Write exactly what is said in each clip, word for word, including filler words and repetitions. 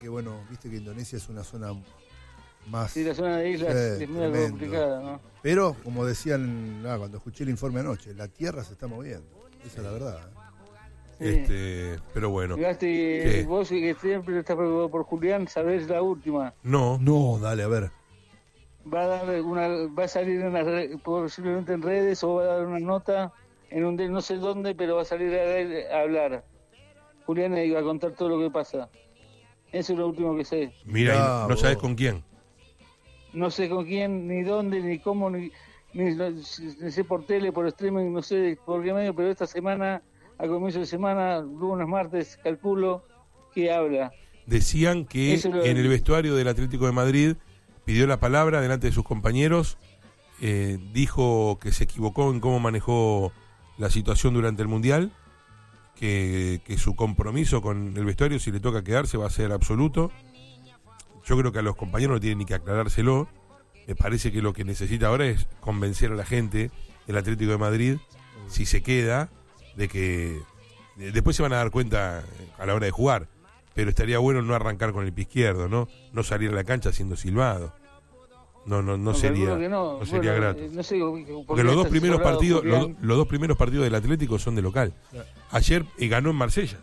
Que bueno, viste que Indonesia es una zona más... Sí, la zona de islas eh, es muy tremendo. complicada, ¿no? Pero, como decían, ah, cuando escuché el informe anoche, la Tierra se está moviendo. Esa es la verdad. ¿eh? Sí. Este, pero bueno. Gasti, ¿Qué? vos que siempre estás preocupado por Julián, sabés la última. No, No, dale, a ver. Va a dar una, va a salir en las re- posiblemente en redes o va a dar una nota en un de- no sé dónde, pero va a salir a, a hablar. Julián iba a contar todo lo que pasa. Eso es lo último que sé. mira, Mirá, y no, no vos. sabes con quién. No sé con quién, ni dónde, ni cómo, ni, ni, no- ni sé por tele, por streaming, no sé por qué medio, pero esta semana, a comienzo de semana, lunes, martes, calculo, que habla. Decían que Eso lo- en el vestuario del Atlético de Madrid pidió la palabra delante de sus compañeros, eh, dijo que se equivocó en cómo manejó la situación durante el Mundial, que, que su compromiso con el vestuario, si le toca quedarse, va a ser absoluto. Yo creo que a los compañeros no tienen ni que aclarárselo. Me parece que lo que necesita ahora es convencer a la gente del Atlético de Madrid, si se queda, de que de- después se van a dar cuenta a la hora de jugar, pero estaría bueno no arrancar con el pie izquierdo, no no salir a la cancha siendo silbado. No no no, No, sería calculo que no. no sería Bueno, grato. eh, no sé por qué Porque los dos está primeros asesorado partidos los, Julián. los dos primeros partidos del Atlético son de local. Ayer eh, ganó en Marsella.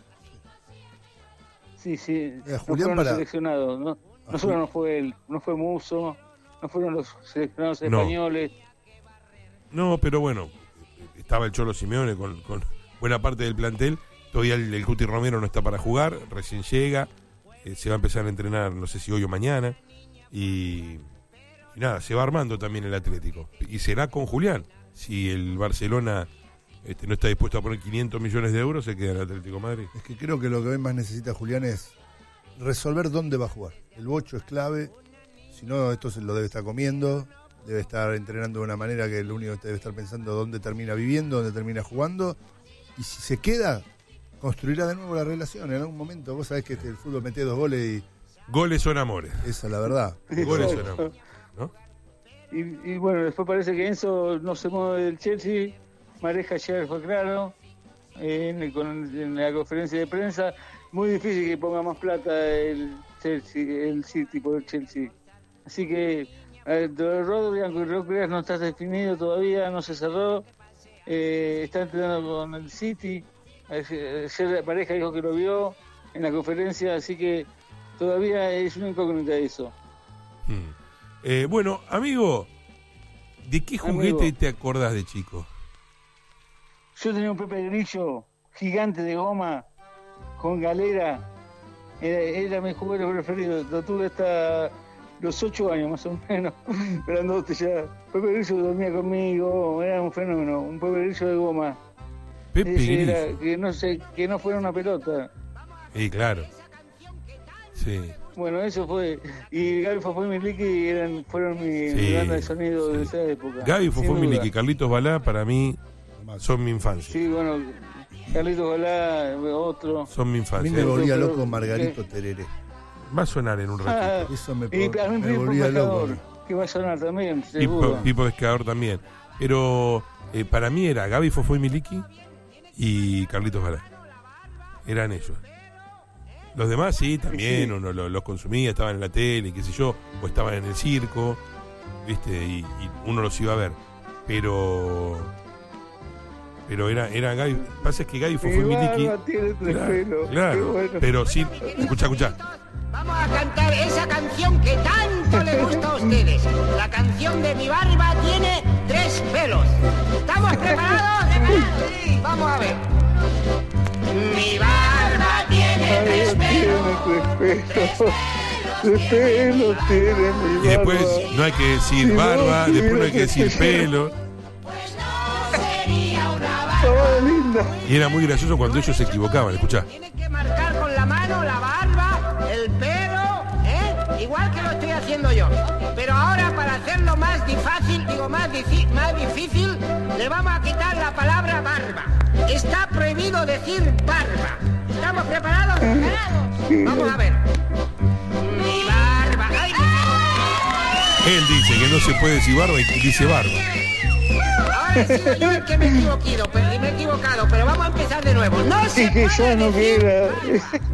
Sí, sí, Eh, no Julián fueron para- los seleccionados, no, no solo no fue él, no fue Muso, no fueron los seleccionados No. españoles. No, pero bueno, estaba el Cholo Simeone con, con buena parte del plantel. Todavía el, el Cuti Romero no está para jugar, recién llega, eh, se va a empezar a entrenar, no sé si hoy o mañana. Y, y nada, se va armando también el Atlético. Y será con Julián. Si el Barcelona este, no está dispuesto a poner quinientos millones de euros, se queda el Atlético de Madrid. Es que creo que lo que hoy más necesita Julián es resolver dónde va a jugar. El bocho es clave, si no esto se lo debe estar comiendo, debe estar entrenando de una manera que lo único que debe estar pensando dónde termina viviendo, dónde termina jugando, y si se queda, construirá de nuevo la relación en algún momento. Vos sabés que el fútbol mete dos goles y Goles son amores. esa es la verdad. Goles son amores. ¿No? Y, y bueno, después parece que Enzo no se mueve del Chelsea, Mareja ayer fue claro, eh, en, el- con- en la conferencia de prensa, muy difícil que ponga más plata el Chelsea, el City por el Chelsea. Así que eh, lo de Rodri, aunque lo creas, no está definido todavía, no se cerró, eh, está entrenando con el City, ayer ayer Pareja dijo que lo vio en la conferencia, así que todavía es una incógnita eso. Hmm. Eh, bueno, amigo, ¿de qué juguete Amigo. te acordás de chico? Yo tenía un Pepe Grillo gigante de goma con galera. Era, era mi juguete preferido. Lo tuve hasta los ocho años más o menos. Grandote ya. Pepe Grillo dormía conmigo. Era un fenómeno. Un Pepe Grillo de goma. Pepe Ese Grillo. era, que no sé, que no fuera una pelota. Sí, claro. Sí. Bueno, eso fue. Y Gaby Fofó y Miliki eran, fueron mi, Sí, mi banda de sonido sí. de esa época. Gaby, sin Fofó, duda. Miliki y Carlitos Balá, para mí, son mi infancia. Sí, bueno, Carlitos Balá, otro. Son mi A mí infancia. me volvía Pero- loco Margarito Tereré. Va a sonar en un ratito. Ah, Eso me, y a mí me Pipo volvía loco. Pescador, que va a sonar también, Pipo, seguro. Pipo Pescador también. Pero eh, para mí era Gaby, Fofó y Miliki y Carlitos Balá. Eran ellos. Los demás sí, también Sí. uno lo- los consumía, estaban en la tele, qué sé yo, o estaban en el circo, ¿viste? Y, y uno los iba a ver. Pero pero era era Gaby, pasa es que Gaby, Fofó y Mi Miliki. barba tiene tres Claro, pelos. claro, Qué bueno. pero sí, escucha, escucha. Vamos a cantar esa canción que tanto le gusta a ustedes. La canción de Mi barba tiene tres pelos. ¿Estamos preparados? Sí. Vamos a ver. Mi barba tiene tres pelos. Tiene tres pelos. Tres pelos tiene mi barba. Y después no hay que decir Si no barba, después no hay que tiene decir pelo. Oh, linda. Y era muy gracioso cuando ellos se equivocaban, escuchá. Tienes que marcar con la mano la barba, el pelo, ¿eh? Igual que lo estoy haciendo yo. Pero ahora, para hacerlo más difícil, digo más, difi- más difícil, le vamos a quitar la palabra barba. Está prohibido decir barba. ¿Estamos preparados? ¿Preparados? Vamos a ver. Mi barba. ¡Ay! Él dice que no se puede decir barba y dice barba. Ahora he sido yo el que me he equivocado, pero, me he equivocado, pero vamos a empezar de nuevo. No se Y que puede ya no decir queda. barba.